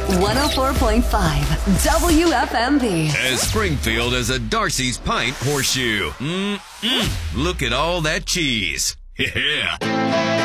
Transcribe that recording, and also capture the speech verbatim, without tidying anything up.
one oh four point five W F M B. As Springfield as a Darcy's Pint horseshoe. Mm-mm. Look at all that cheese. Yeah.